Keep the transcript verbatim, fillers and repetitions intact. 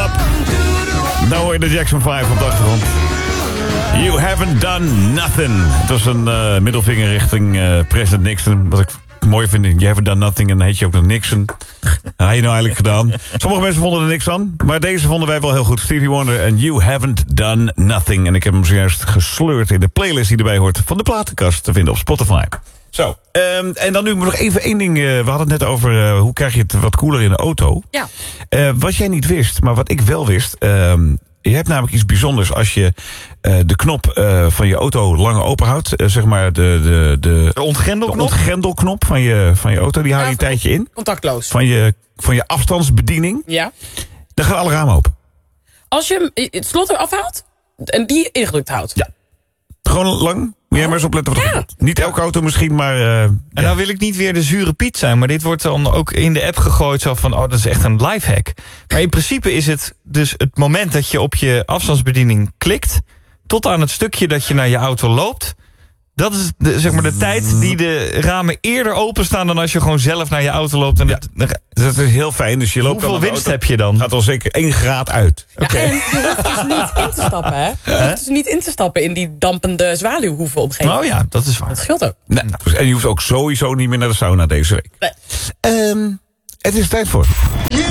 Nou hoor je de Jackson vijf op de achtergrond. You haven't done nothing. Het was een uh, middelvinger richting uh, president Nixon. Wat ik mooi vind, you haven't done nothing. En dan heet je ook nog Nixon. Dat had je nou eigenlijk gedaan. Sommige mensen vonden er niks aan. Maar deze vonden wij wel heel goed. Stevie Wonder en You Haven't Done Nothing. En ik heb hem zojuist gesleurd in de playlist die erbij hoort van de platenkast te vinden op Spotify. Zo, um, en dan nu nog even één ding. Uh, we hadden het net over uh, hoe krijg je het wat koeler in de auto. Ja. Uh, wat jij niet wist, maar wat ik wel wist. Um, je hebt namelijk iets bijzonders als je uh, de knop uh, van je auto lang open houdt. Uh, zeg maar de, de, de, de ontgrendelknop, de ontgrendelknop van, je, van je auto. Die hou je ja, een tijdje in. Contactloos. Van je, van je afstandsbediening. Ja. Dan gaan alle ramen open. Als je het slot eraf haalt en die ingedrukt houdt. Ja. Gewoon lang. Moet jij maar eens opletten wat er Ja. gebeurt. Niet elke auto misschien, maar... Uh, En ja. nou wil ik niet weer de zure Piet zijn, maar dit wordt dan ook in de app gegooid zo van, oh, dat is echt een lifehack. Maar in principe is het dus het moment dat je op je afstandsbediening klikt, tot aan het stukje dat je naar je auto loopt. Dat is de, zeg maar de tijd die de ramen eerder openstaan dan als je gewoon zelf naar je auto loopt. En Ja. het, dan- Dat is heel fijn. Dus je loopt hoeveel dan naar de winst auto. heb je dan? Gaat al zeker één graad uit. Ja, en je hoeft dus niet in te stappen, hè? Je hoeft dus niet in te stappen in die dampende zwaluwhoeven op een gegeven Oh moment. ja, dat is waar. Dat scheelt ook. Nee, dus- en je hoeft ook sowieso niet meer naar de sauna deze week. Nee. Um, het is tijd voor...